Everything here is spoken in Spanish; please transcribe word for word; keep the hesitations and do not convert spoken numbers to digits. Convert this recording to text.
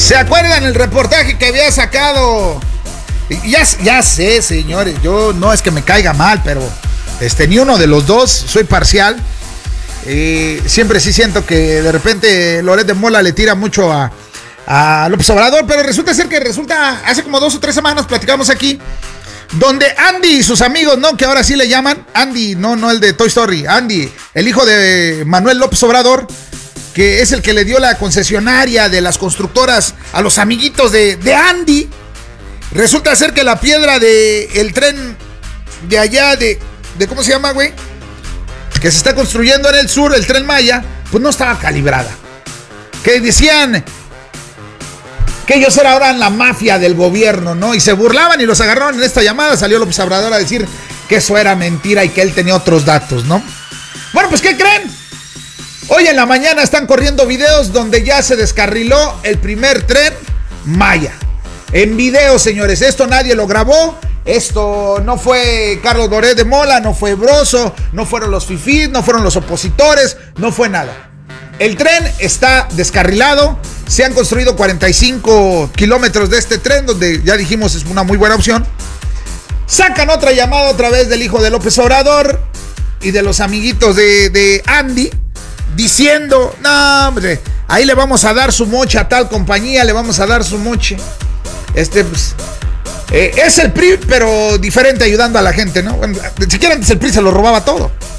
¿Se acuerdan el reportaje que había sacado? Ya, ya sé, señores, yo no es que me caiga mal, pero este, ni uno de los dos, soy parcial. Eh, siempre sí siento que de repente Loret de Mola le tira mucho a, a López Obrador, pero resulta ser que resulta, hace como dos o tres semanas platicamos aquí, donde Andy y sus amigos, ¿no? Que ahora sí le llaman Andy, no, no el de Toy Story, Andy, el hijo de Manuel López Obrador, que es el que le dio la concesionaria de las constructoras a los amiguitos de, de Andy. Resulta ser que la piedra del el tren de allá, de, de ¿cómo se llama, güey? Que se está construyendo en el sur, el Tren Maya, pues no estaba calibrada. Que decían que ellos eran la mafia del gobierno, ¿no? Y se burlaban y los agarraron en esta llamada. Salió López Obrador a decir que eso era mentira y que él tenía otros datos, ¿no? Bueno, pues ¿qué creen? Hoy en la mañana están corriendo videos donde ya se descarriló el primer Tren Maya. En video, señores, esto nadie lo grabó. Esto no fue Carlos Loret de Mola, no fue Broso, no fueron los fifís, no fueron los opositores, no fue nada. El tren está descarrilado, se han construido cuarenta y cinco kilómetros de este tren, donde ya dijimos es una muy buena opción. Sacan otra llamada otra vez del hijo de López Obrador y de los amiguitos de, de Andy, diciendo, no, hombre, ahí le vamos a dar su moche a tal compañía, le vamos a dar su moche. Este, pues... Eh, es el P R I, pero diferente, ayudando a la gente, ¿no? Bueno, siquiera antes el P R I se lo robaba todo.